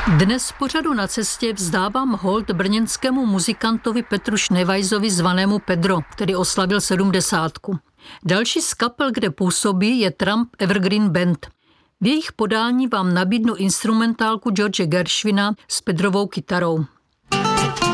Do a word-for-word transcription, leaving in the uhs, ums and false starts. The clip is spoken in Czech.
Dnes v pořadu Na cestě vzdávám hold brněnskému muzikantovi Petru Šnevajzovi zvanému Pedro, který oslavil sedmdesátku. Další z kapel, kde působí, je Trump Evergreen Band. V jejich podání vám nabídnu instrumentálku George Gershwina s Pedrovou kytarou.